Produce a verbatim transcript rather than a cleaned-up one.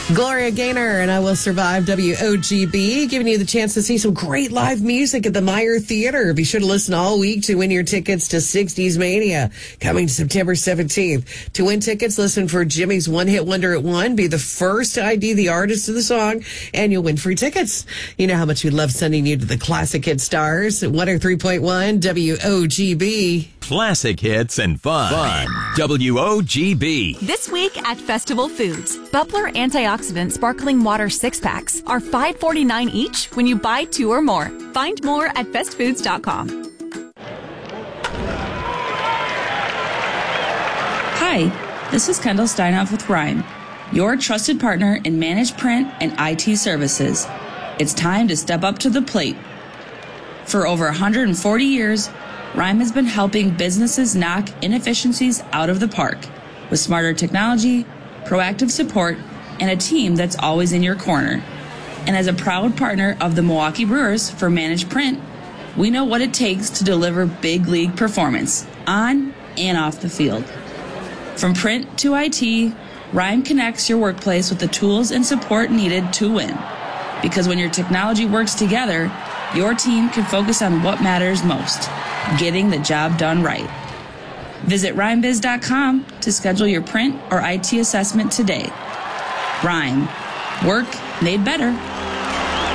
Gloria Gaynor and I Will Survive, W O G B, giving you the chance to see some great live music at the Meyer Theater. Be sure to listen all week to win your tickets to sixties Mania, coming September seventeenth. To win tickets, listen for Jimmy's One Hit Wonder at one. Be the first to I D the artist of the song, and you'll win free tickets. You know how much we love sending you to the classic hit stars at one oh three point one W O G B. Classic hits and fun. Fun. W O G B. This week at Festival Foods, Bubbler Antioxidant Sparkling Water six-packs are five forty-nine each when you buy two or more. Find more at best foods dot com. Hi, this is Kendall Steinhoff with Rhyme, your trusted partner in managed print and I T services. It's time to step up to the plate. For over one hundred forty years, Rhyme has been helping businesses knock inefficiencies out of the park with smarter technology, proactive support, and a team that's always in your corner. And as a proud partner of the Milwaukee Brewers for Managed Print, we know what it takes to deliver big league performance on and off the field. From print to I T, Rhyme connects your workplace with the tools and support needed to win. Because when your technology works together, your team can focus on what matters most, getting the job done right. Visit rhyme biz dot com to schedule your print or I T assessment today. Rhyme. Work made better.